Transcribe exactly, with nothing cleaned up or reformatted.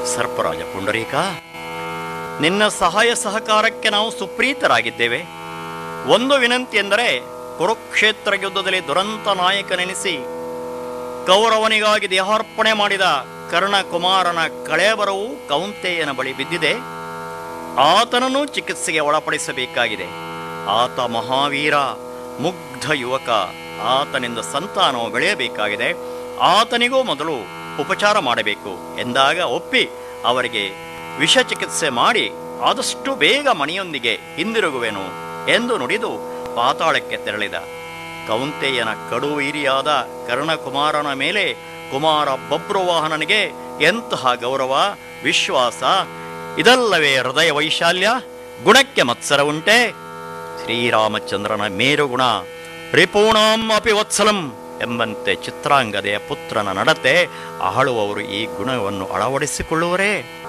ಸರ್ಪರಾಜ ಪುಂಡರೀಕ, ನಿನ್ನ ಸಹಾಯ ಸಹಕಾರಕ್ಕೆ ನಾವು ಸುಪ್ರೀತರಾಗಿದ್ದೇವೆ. ಒಂದು ವಿನಂತಿ ಎಂದರೆ, ಕುರುಕ್ಷೇತ್ರ ಯುದ್ಧದಲ್ಲಿ ದುರಂತ ನಾಯಕನೆನಿಸಿ ಕೌರವನಿಗಾಗಿ ದೇಹಾರ್ಪಣೆ ಮಾಡಿದ ಕರ್ಣಕುಮಾರನ ಕಳೇಬರವು ಕೌಂತೆಯನ ಬಳಿ ಬಿದ್ದಿದೆ. ಆತನನ್ನು ಚಿಕಿತ್ಸೆಗೆ ಒಳಪಡಿಸಬೇಕಾಗಿದೆ. ಆತ ಮಹಾವೀರ, ಮುಗ್ಧ ಯುವಕ. ಆತನಿಂದ ಸಂತಾನವು ಬೆಳೆಯಬೇಕಾಗಿದೆ. ಆತನಿಗೂ ಮೊದಲು ಉಪಚಾರ ಮಾಡಬೇಕು ಎಂದಾಗ ಒಪ್ಪಿ ಅವರಿಗೆ ವಿಷ ಚಿಕಿತ್ಸೆ ಮಾಡಿ ಆದಷ್ಟು ಬೇಗ ಮಣಿಯೊಂದಿಗೆ ಹಿಂದಿರುಗುವೆನು ಎಂದು ನುಡಿದು ಪಾತಾಳಕ್ಕೆ ತೆರಳಿದ. ಕೌಂತೆಯನ ಕಡುವೀರಿಯಾದ ಕರ್ಣಕುಮಾರನ ಮೇಲೆ ಕುಮಾರ ಬಭ್ರುವಾಹನನಿಗೆ ಎಂತಹ ಗೌರವ, ವಿಶ್ವಾಸ! ಇದಲ್ಲವೇ ಹೃದಯ ವೈಶಾಲ್ಯ? ಗುಣಕ್ಕೆ ಮತ್ಸರ ಉಂಟೆ? ಶ್ರೀರಾಮಚಂದ್ರನ ಮೇರುಗುಣ ರಿಪೂಣಾಂ ಅಪಿ ವತ್ಸಲಂ ಎಂಬಂತೆ ಚಿತ್ರಾಂಗದೆಯ ಪುತ್ರನ ನಡತೆ ಆಳುವವರು ಈ ಗುಣವನ್ನು ಅಳವಡಿಸಿಕೊಳ್ಳುವರೇ?